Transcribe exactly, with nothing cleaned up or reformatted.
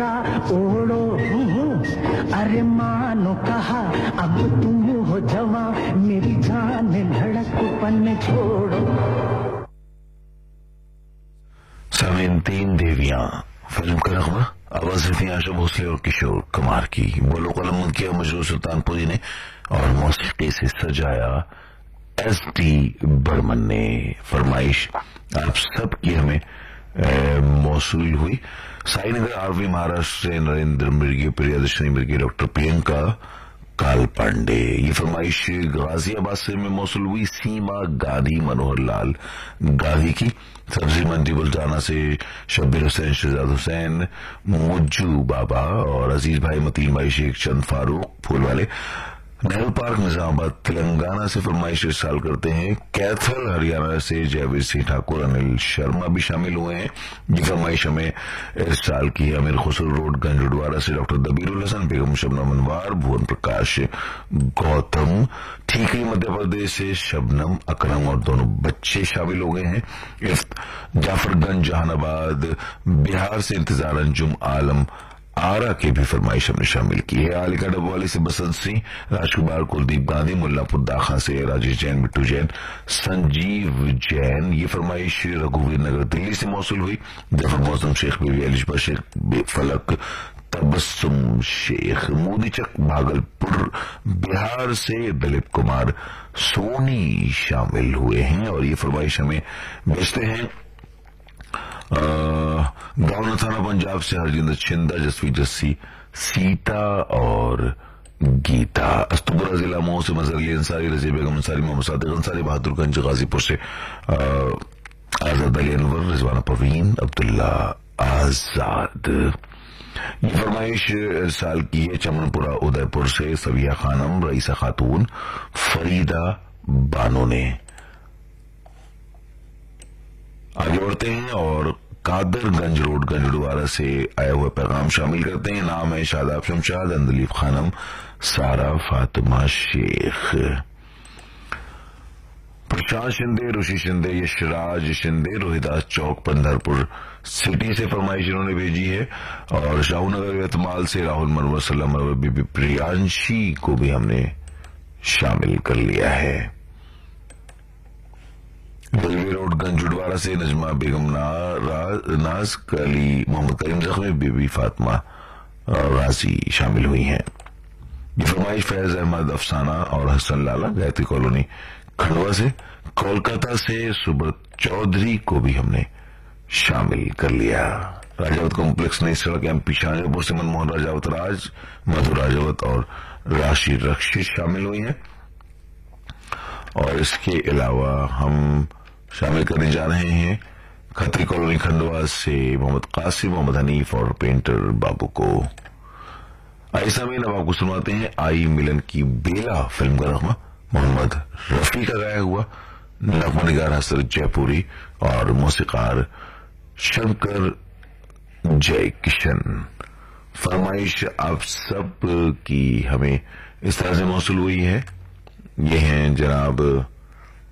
चादरा ओढ़ो, अरे मानो कहा अब तुम हो जवां, मेरी जान धड़कपन छोड़ो। सामीन, तीन देवियां फिल्म का नगमा, आवाज थी आशा भोसले और किशोर कुमार की, बोलो कलम किया मजरूर सुल्तानपुरी ने और मौसीकी से सजाया एस डी बर्मन ने। फरमाइश आप सब की हमें मौसूल हुई। साईनगर आरवी महाराष्ट्र से नरेंद्र मिर्गी, प्रियदर्शनी मिर्गी, डॉक्टर प्रियंका काल पांडे। ये फरमाइश गाजियाबाद से में मौसूल हुई सीमा गांधी मनोहर लाल गांधी की। सब्जी मंडी बुल्टाना से शब्बीर हुसैन, शहजाद हुसैन, मुज्जू बाबा और अजीज भाई, मतीन भाई, शेख चंद फारूक फूल वाले, नेहरू पार्क निजामाबाद तेलंगाना से फरमाइश इरसाल करते हैं। कैथल हरियाणा से जयवीर सिंह ठाकुर, अनिल शर्मा भी शामिल हुए हैं। ये फरमाइश हमें इरसाल की है अमीर खुसरो रोड गंजड़वाड़ा से डॉक्टर दबीरुल हसन, बेगम शबनम अनवार, भुवन प्रकाश गौतम, ठीकरी मध्य प्रदेश से शबनम अकरम और दोनों बच्चे शामिल हो गए हैं। जाफरगंज जहानाबाद बिहार से इंतजार अंजुम आलम आरा के भी फरमाइश हमने शामिल की है। आलिका डबवाली से बसंत सिंह, राजकुमार, कुलदीप गांधी, मुल्लापुर दाखा से राजेश जैन, बिट्टू जैन, संजीव जैन। ये फरमाइश रघुवीर नगर दिल्ली से मौसूल हुई। जफर मौसम शेख, बीवी अलिशबा शेख, फलक तबस्सुम शेख, मोदीचक भागलपुर बिहार से दिलीप कुमार सोनी शामिल हुए हैं। और ये फरमाइश हमें भेजते हैं गाँव थाना पंजाब से हरजिंदर छिंदा, जसवी जस्सी, सीता और गीता। अस्तुपुरा जिला मऊ से मजहर अली अंसारी, रजी बेगम अंसारी, मोहम्मद सादिक अंसारी, बहादुरगंज गाजीपुर से आजाद अली अनवर, रिजवाना परवीन, अब्दुल्ला आजाद। ये फरमाइश इरसाल की है चमनपुरा उदयपुर से सविया खानम, रईसा खातून, फरीदा बानो ने। आगे बढ़ते हैं और कादरगंज रोड गंजड़वाड़ा से आया हुआ पैगाम शामिल करते हैं। नाम है शादाब शमशाद, अंदलीफ खानम, सारा फातिमा शेख, प्रशांत शिंदे, ऋषि शिंदे, यशराज शिंदे, रोहिदास चौक पंढरपुर सिटी से फरमाइश इन्होंने भेजी है। और शाहूनगर यतमाल से राहुल मनवर, सलाम मनवर, बीबी प्रियांशी को भी हमने शामिल कर लिया है। रेलवे रोड गंजुड़वाड़ा से नजमा बेगम, ना, नाज कली, मोहम्मद करीम जख्मी, बीबी फातिमा राजी शामिल हुई हैं। ये फरमाइश फैज अहमद अफसाना और हसन लाला, गायत्री कॉलोनी खंडवा से। कोलकाता से सुब्रत चौधरी को भी हमने शामिल कर लिया। राजावत कॉम्प्लेक्स नई सड़क एमपी शाहजहांपुर से मनमोहन राजावत, राज मधु राजावत और राशि रक्षित शामिल हुई हैं। और इसके अलावा हम शामिल करने जा रहे हैं खत्री कॉलोनी खंडवा से मोहम्मद कासिम, मोहम्मद हनीफ और पेंटर बाबू को। ऐसा में अब आपको सुनाते हैं आई मिलन की बेला फिल्म का नगमा, मोहम्मद रफी का गाया हुआ, नगमा निगार हसरत जयपुरी और मौसीकार शंकर जय किशन। फरमाइश आप सब की हमें इस तरह से मौसूल हुई है। ये हैं जनाब